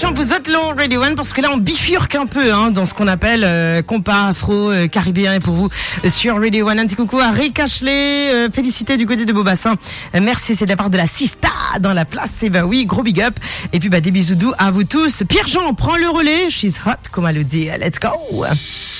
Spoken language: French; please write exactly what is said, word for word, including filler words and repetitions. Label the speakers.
Speaker 1: attention, vous êtes long Radio One parce que là on bifurque un peu hein, dans ce qu'on appelle euh, compas afro euh, caribéen et pour vous euh, sur Radio One. Un petit coucou à Rick Ashley, euh, félicité du côté de Beaubassin. Euh, merci, c'est de la part de la Sista dans la place. Et bah oui, gros big up. Et puis bah des bisous doux à vous tous. Pierre Jean prend le relais. She's hot, comme elle le dit. Let's go.